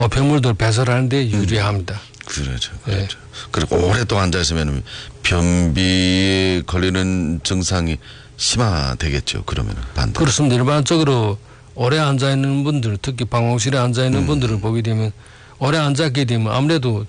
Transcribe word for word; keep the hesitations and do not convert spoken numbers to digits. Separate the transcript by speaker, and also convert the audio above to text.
Speaker 1: 노폐물들 배설하는데 유리합니다.
Speaker 2: 그렇죠. 그렇죠. 네. 그리고 오랫동안 앉아 있으면 변비에 걸리는 증상이 심화되겠죠. 그러면 반대.
Speaker 1: 그렇습니다. 일반적으로 오래 앉아 있는 분들, 특히 방황실에 앉아 있는
Speaker 2: 음.
Speaker 1: 분들을 보게 되면 오래 앉았게 되면 아무래도